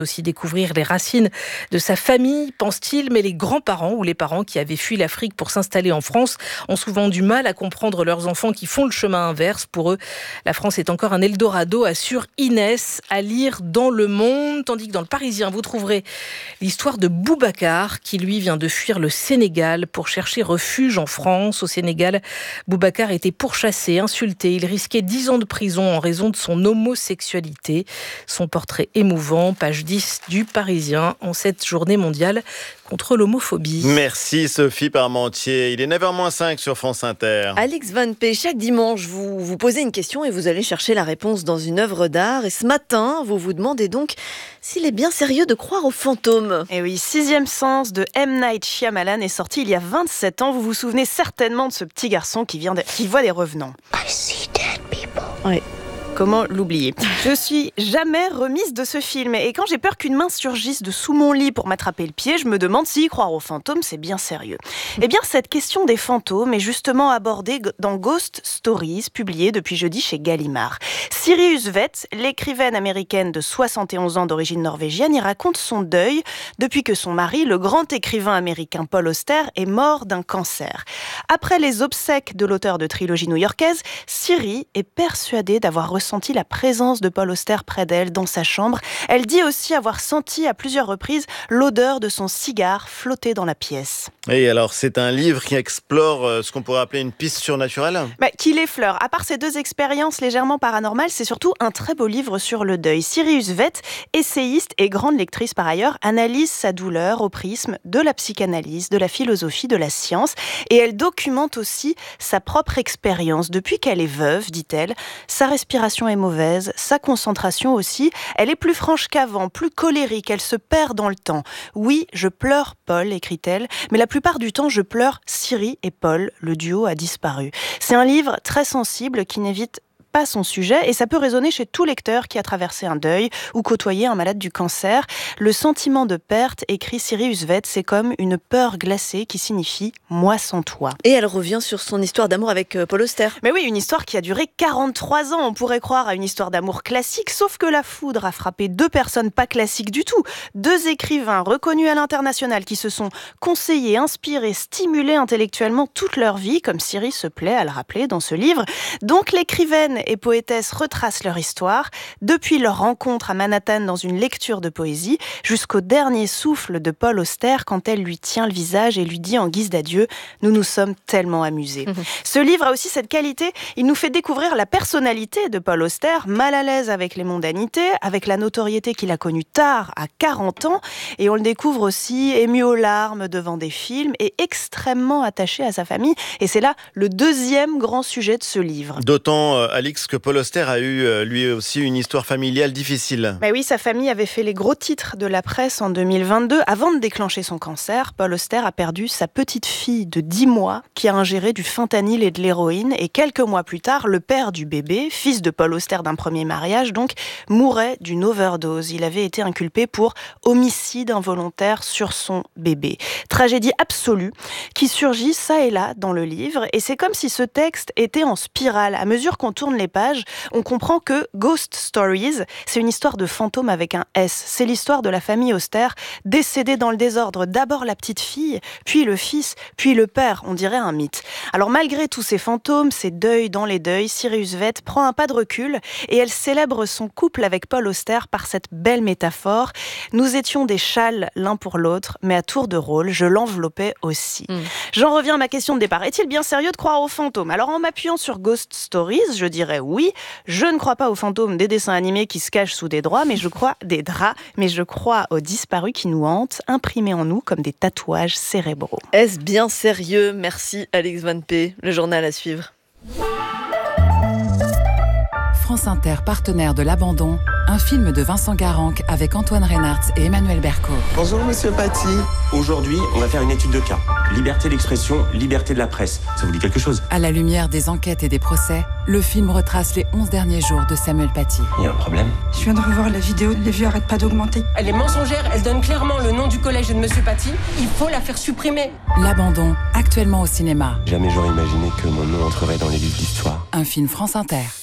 Aussi découvrir les racines de sa famille, pense-t-il, mais les grands-parents ou les parents qui avaient fui l'Afrique pour s'installer en France ont souvent du mal à comprendre leurs enfants qui font le chemin inverse. Pour eux, la France est encore un Eldorado, assure Inès, à lire dans Le Monde, tandis que dans Le Parisien, vous trouverez l'histoire de Boubacar, qui lui vient de fuir le Sénégal pour chercher refuge en France. Au Sénégal, Boubacar était pourchassé, insulté, il risquait 10 ans de prison en raison de son homosexualité. Son portrait émouvant, page 10 du Parisien, en cette journée mondiale contre l'homophobie. Merci Sophie Parmentier. Il est 9h-5 sur France Inter. Alex Van P, chaque dimanche, vous posez une question et vous allez chercher la réponse dans une œuvre d'art. Et ce matin, vous vous demandez donc s'il est bien sérieux de croire aux fantômes. Et oui, Sixième Sens de M. Night Shyamalan est sorti il y a 27 ans. Vous vous souvenez certainement de ce petit garçon qui voit des revenants. I see dead people. Ouais. Comment l'oublier ? Je suis jamais remise de ce film et quand j'ai peur qu'une main surgisse de sous mon lit pour m'attraper le pied, je me demande si croire aux fantômes, c'est bien sérieux. Eh bien, cette question des fantômes est justement abordée dans Ghost Stories, publié depuis jeudi chez Gallimard. Sirius Vett, l'écrivaine américaine de 71 ans d'origine norvégienne, y raconte son deuil depuis que son mari, le grand écrivain américain Paul Auster, est mort d'un cancer. Après les obsèques de l'auteur de trilogie new-yorkaise, Siri est persuadée d'avoir ressenti la présence de Paul Auster près d'elle dans sa chambre. Elle dit aussi avoir senti à plusieurs reprises l'odeur de son cigare flotter dans la pièce. Et alors, c'est un livre qui explore ce qu'on pourrait appeler une piste surnaturelle ? Qui l'effleure. À part ces deux expériences légèrement paranormales, c'est surtout un très beau livre sur le deuil. Sirius Vett, essayiste et grande lectrice par ailleurs, analyse sa douleur au prisme de la psychanalyse, de la philosophie, de la science. Et elle documente aussi sa propre expérience. Depuis qu'elle est veuve, dit-elle, sa respiration est mauvaise, sa concentration aussi. Elle est plus franche qu'avant, plus colérique, elle se perd dans le temps. Oui, je pleure Paul, écrit-elle, mais la plupart du temps, je pleure Siri et Paul, le duo a disparu. C'est un livre très sensible qui n'évite pas son sujet et ça peut résonner chez tout lecteur qui a traversé un deuil ou côtoyé un malade du cancer. Le sentiment de perte, écrit Sirius Vett, c'est comme une peur glacée qui signifie « moi sans toi ». Et elle revient sur son histoire d'amour avec Paul Auster. Mais oui, une histoire qui a duré 43 ans. On pourrait croire à une histoire d'amour classique, sauf que la foudre a frappé deux personnes pas classiques du tout. Deux écrivains reconnus à l'international qui se sont conseillés, inspirés, stimulés intellectuellement toute leur vie, comme Siri se plaît à le rappeler dans ce livre. Donc l'écrivaine et poétesses retracent leur histoire, depuis leur rencontre à Manhattan dans une lecture de poésie, jusqu'au dernier souffle de Paul Auster quand elle lui tient le visage et lui dit en guise d'adieu « Nous nous sommes tellement amusés ». Ce livre a aussi cette qualité, il nous fait découvrir la personnalité de Paul Auster, mal à l'aise avec les mondanités, avec la notoriété qu'il a connue tard, à 40 ans, et on le découvre aussi ému aux larmes devant des films et extrêmement attaché à sa famille. Et c'est là le deuxième grand sujet de ce livre. D'autant, Alix, que Paul Auster a eu lui aussi une histoire familiale difficile. Oui, sa famille avait fait les gros titres de la presse en 2022. Avant de déclencher son cancer, Paul Auster a perdu sa petite fille de 10 mois qui a ingéré du fentanyl et de l'héroïne. Et quelques mois plus tard, le père du bébé, fils de Paul Auster d'un premier mariage, donc, mourait d'une overdose. Il avait été inculpé pour homicide involontaire sur son bébé. Tragédie absolue qui surgit ça et là dans le livre. Et c'est comme si ce texte était en spirale. À mesure qu'on tourne les pages, on comprend que Ghost Stories, c'est une histoire de fantôme avec un S. C'est l'histoire de la famille Auster, décédée dans le désordre. D'abord la petite fille, puis le fils, puis le père. On dirait un mythe. Alors malgré tous ces fantômes, ces deuils dans les deuils, Sirius Vett prend un pas de recul et elle célèbre son couple avec Paul Auster par cette belle métaphore. Nous étions des châles l'un pour l'autre, mais à tour de rôle, je l'enveloppais aussi. J'en reviens à ma question de départ. Est-il bien sérieux de croire aux fantômes ? Alors en m'appuyant sur Ghost Stories, je dirais oui. Je ne crois pas aux fantômes des dessins animés qui se cachent sous des draps, mais je crois aux disparus qui nous hantent, imprimés en nous comme des tatouages cérébraux. Est-ce bien sérieux ? Merci Alex Van P. Le journal à suivre. France Inter, partenaire de L'Abandon, un film de Vincent Garanc avec Antoine Reinhardt et Emmanuel Berco. Bonjour Monsieur Paty. Aujourd'hui, on va faire une étude de cas. Liberté d'expression, liberté de la presse. Ça vous dit quelque chose ? À la lumière des enquêtes et des procès, le film retrace les 11 derniers jours de Samuel Paty. Il y a un problème ? Je viens de revoir la vidéo, les vues arrêtent pas d'augmenter. Elle est mensongère, elle donne clairement le nom du collège et de Monsieur Paty. Il faut la faire supprimer. L'Abandon, actuellement au cinéma. Jamais j'aurais imaginé que mon nom entrerait dans les livres d'histoire. Un film France Inter.